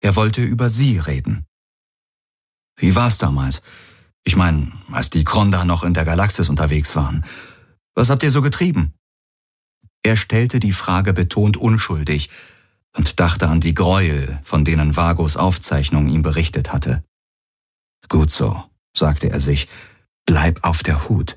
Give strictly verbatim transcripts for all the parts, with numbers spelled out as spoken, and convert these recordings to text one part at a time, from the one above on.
Er wollte über sie reden. Wie war's damals? Ich meine, als die Kronda noch in der Galaxis unterwegs waren. Was habt ihr so getrieben? Er stellte die Frage betont unschuldig und dachte an die Gräuel, von denen Vagos Aufzeichnung ihm berichtet hatte. Gut so, sagte er sich, bleib auf der Hut.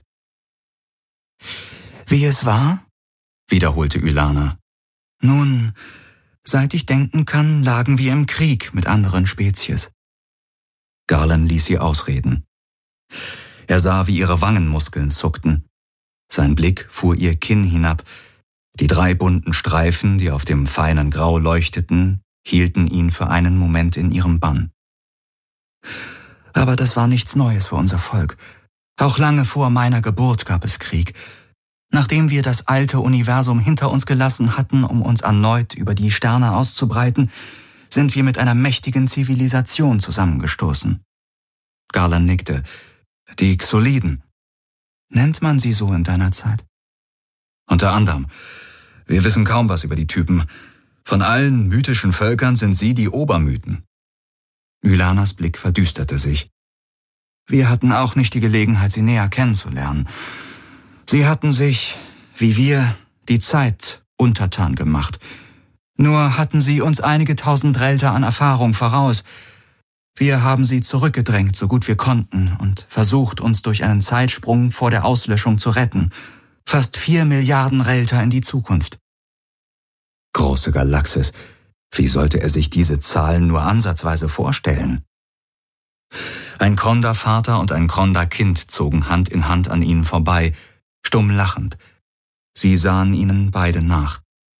Wie es war? Wiederholte Ylana. Nun, seit ich denken kann, lagen wir im Krieg mit anderen Spezies. Garland ließ sie ausreden. Er sah, wie ihre Wangenmuskeln zuckten. Sein Blick fuhr ihr Kinn hinab. Die drei bunten Streifen, die auf dem feinen Grau leuchteten, hielten ihn für einen Moment in ihrem Bann. Aber das war nichts Neues für unser Volk. Auch lange vor meiner Geburt gab es Krieg. Nachdem wir das alte Universum hinter uns gelassen hatten, um uns erneut über die Sterne auszubreiten, sind wir mit einer mächtigen Zivilisation zusammengestoßen. Garland nickte. Die Xoliden. Nennt man sie so in deiner Zeit? Unter anderem. Wir wissen kaum was über die Typen. Von allen mythischen Völkern sind sie die Obermythen. Ylanas Blick verdüsterte sich. Wir hatten auch nicht die Gelegenheit, sie näher kennenzulernen. Sie hatten sich, wie wir, die Zeit untertan gemacht. Nur hatten sie uns einige tausend Relter an Erfahrung voraus. Wir haben sie zurückgedrängt, so gut wir konnten, und versucht, uns durch einen Zeitsprung vor der Auslöschung zu retten. Fast vier Milliarden Relter in die Zukunft. Große Galaxis. Wie sollte er sich diese Zahlen nur ansatzweise vorstellen? Ein Kronda-Vater und ein Kronda-Kind zogen Hand in Hand an ihnen vorbei, stumm lachend. Sie sahen ihnen beide nach.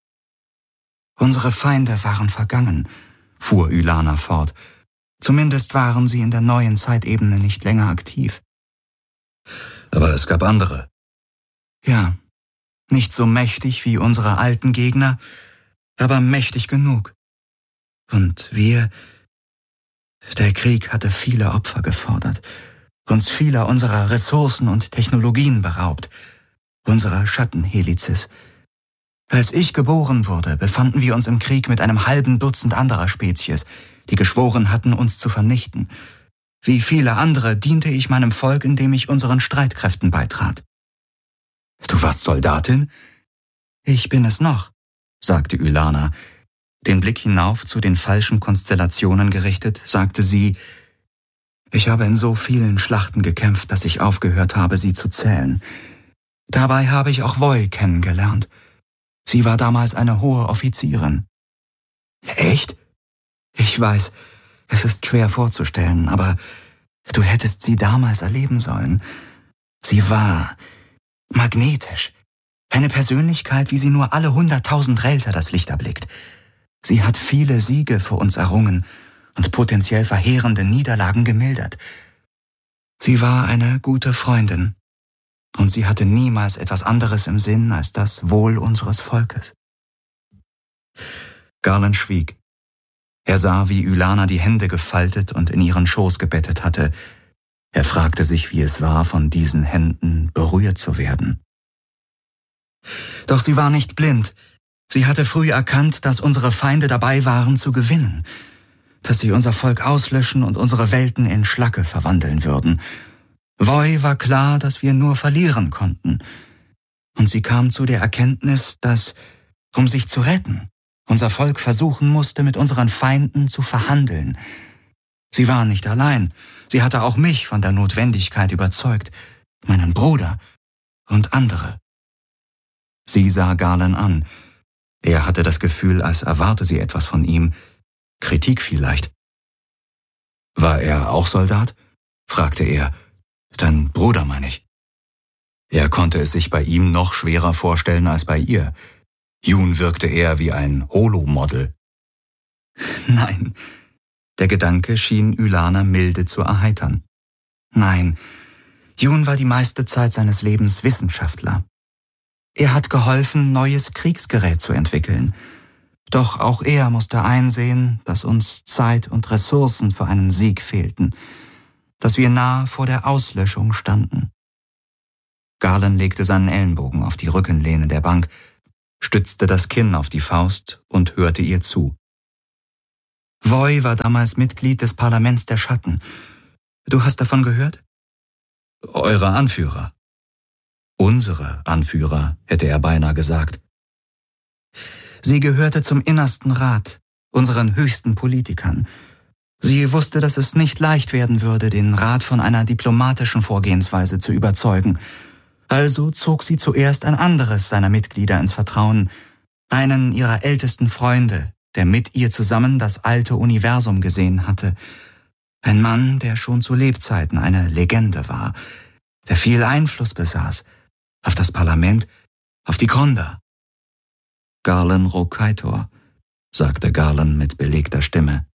Unsere Feinde waren vergangen, fuhr Ylana fort. Zumindest waren sie in der neuen Zeitebene nicht länger aktiv. Aber es gab andere. Ja, nicht so mächtig wie unsere alten Gegner, aber mächtig genug. Und wir... Der Krieg hatte viele Opfer gefordert, uns vieler unserer Ressourcen und Technologien beraubt, unserer Schattenhelizes. Als ich geboren wurde, befanden wir uns im Krieg mit einem halben Dutzend anderer Spezies, die geschworen hatten, uns zu vernichten. Wie viele andere diente ich meinem Volk, indem ich unseren Streitkräften beitrat. Du warst Soldatin? Ich bin es noch, sagte Ylana. Den Blick hinauf zu den falschen Konstellationen gerichtet, sagte sie, ich habe in so vielen Schlachten gekämpft, dass ich aufgehört habe, sie zu zählen. Dabei habe ich auch Voi kennengelernt. Sie war damals eine hohe Offizierin. Echt? Ich weiß, es ist schwer vorzustellen, aber du hättest sie damals erleben sollen. Sie war magnetisch. Eine Persönlichkeit, wie sie nur alle hunderttausend Relter das Licht erblickt. Sie hat viele Siege für uns errungen und potenziell verheerende Niederlagen gemildert. Sie war eine gute Freundin und sie hatte niemals etwas anderes im Sinn als das Wohl unseres Volkes. Garland schwieg. Er sah, wie Ylana die Hände gefaltet und in ihren Schoß gebettet hatte. Er fragte sich, wie es war, von diesen Händen berührt zu werden. Doch sie war nicht blind. Sie hatte früh erkannt, dass unsere Feinde dabei waren zu gewinnen, dass sie unser Volk auslöschen und unsere Welten in Schlacke verwandeln würden. Voi war klar, dass wir nur verlieren konnten. Und sie kam zu der Erkenntnis, dass, um sich zu retten, unser Volk versuchen musste, mit unseren Feinden zu verhandeln. Sie war nicht allein. Sie hatte auch mich von der Notwendigkeit überzeugt, meinen Bruder und andere. Sie sah Garland an. Er hatte das Gefühl, als erwarte sie etwas von ihm. Kritik vielleicht. War er auch Soldat? Fragte er. Dein Bruder, meine ich. Er konnte es sich bei ihm noch schwerer vorstellen als bei ihr. Jun wirkte eher wie ein Holo-Model. Nein. Der Gedanke schien Ylana milde zu erheitern. Nein, Jun war die meiste Zeit seines Lebens Wissenschaftler. Er hat geholfen, neues Kriegsgerät zu entwickeln. Doch auch er musste einsehen, dass uns Zeit und Ressourcen für einen Sieg fehlten, dass wir nahe vor der Auslöschung standen. Garland legte seinen Ellenbogen auf die Rückenlehne der Bank, stützte das Kinn auf die Faust und hörte ihr zu. Voi war damals Mitglied des Parlaments der Schatten. Du hast davon gehört? Eure Anführer. Unsere Anführer, hätte er beinahe gesagt. Sie gehörte zum innersten Rat, unseren höchsten Politikern. Sie wusste, dass es nicht leicht werden würde, den Rat von einer diplomatischen Vorgehensweise zu überzeugen. Also zog sie zuerst ein anderes seiner Mitglieder ins Vertrauen, einen ihrer ältesten Freunde, der mit ihr zusammen das alte Universum gesehen hatte. Ein Mann, der schon zu Lebzeiten eine Legende war, der viel Einfluss besaß auf das Parlament, auf die Kronda. Garlen Rokaitor, sagte Garlen mit belegter Stimme.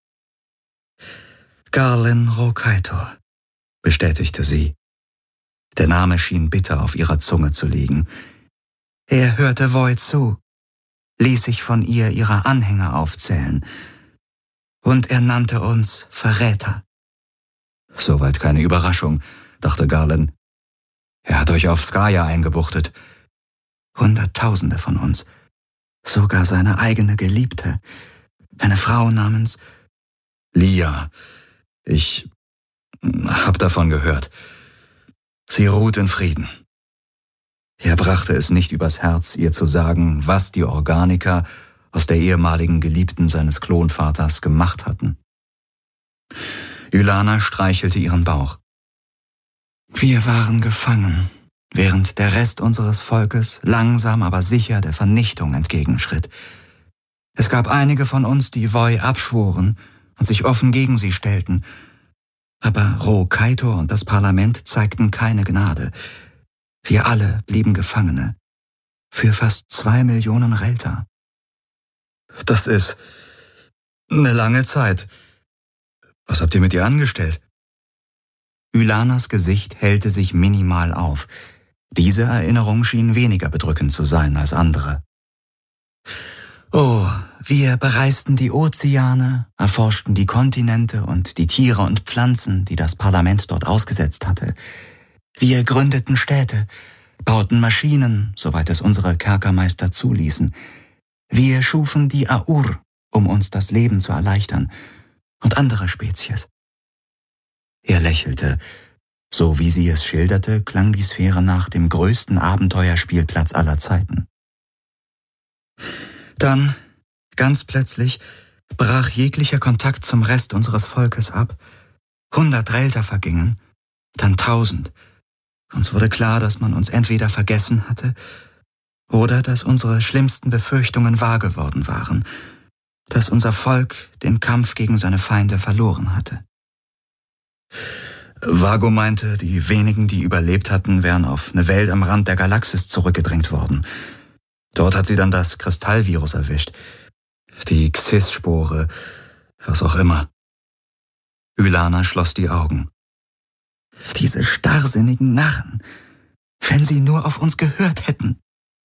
Garlen Rokaitor, bestätigte sie. Der Name schien bitter auf ihrer Zunge zu liegen. Er hörte Voi zu, ließ sich von ihr ihre Anhänger aufzählen, und er nannte uns Verräter. Soweit keine Überraschung, dachte Garlen. Er hat euch auf Skaya eingebuchtet. Hunderttausende von uns, sogar seine eigene Geliebte, eine Frau namens Lia. Ich hab davon gehört. Sie ruht in Frieden. Er brachte es nicht übers Herz, ihr zu sagen, was die Organiker aus der ehemaligen Geliebten seines Klonvaters gemacht hatten. Ylana streichelte ihren Bauch. Wir waren gefangen, während der Rest unseres Volkes langsam aber sicher der Vernichtung entgegenschritt. Es gab einige von uns, die Voi abschworen und sich offen gegen sie stellten. Aber Rokaitor und das Parlament zeigten keine Gnade. Wir alle blieben Gefangene. Für fast zwei Millionen Relta. Das ist eine lange Zeit. Was habt ihr mit ihr angestellt? Ylanas Gesicht hellte sich minimal auf. Diese Erinnerung schien weniger bedrückend zu sein als andere. Oh, wir bereisten die Ozeane, erforschten die Kontinente und die Tiere und Pflanzen, die das Parlament dort ausgesetzt hatte. Wir gründeten Städte, bauten Maschinen, soweit es unsere Kerkermeister zuließen. Wir schufen die Aur, um uns das Leben zu erleichtern, und andere Spezies. Er lächelte. So wie sie es schilderte, klang die Sphäre nach dem größten Abenteuerspielplatz aller Zeiten. Dann, ganz plötzlich, brach jeglicher Kontakt zum Rest unseres Volkes ab. Hundert Relta vergingen, dann tausend. Uns wurde klar, dass man uns entweder vergessen hatte oder dass unsere schlimmsten Befürchtungen wahr geworden waren, dass unser Volk den Kampf gegen seine Feinde verloren hatte. Vago meinte, die wenigen, die überlebt hatten, wären auf eine Welt am Rand der Galaxis zurückgedrängt worden. Dort hat sie dann das Kristallvirus erwischt. Die Xys-Spore, was auch immer. Ylana schloss die Augen. Diese starrsinnigen Narren, wenn sie nur auf uns gehört hätten.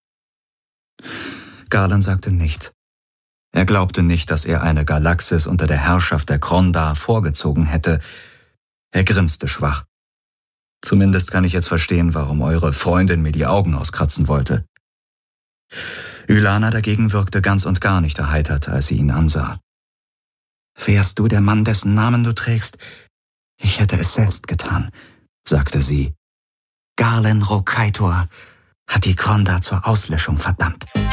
Garlen sagte nichts. Er glaubte nicht, dass er eine Galaxis unter der Herrschaft der Kronda vorgezogen hätte. Er grinste schwach. Zumindest kann ich jetzt verstehen, warum eure Freundin mir die Augen auskratzen wollte. Ylana dagegen wirkte ganz und gar nicht erheitert, als sie ihn ansah. Wärst du der Mann, dessen Namen du trägst, ich hätte es selbst getan, sagte sie. Garlen Rokaitor hat die Kronda zur Auslöschung verdammt.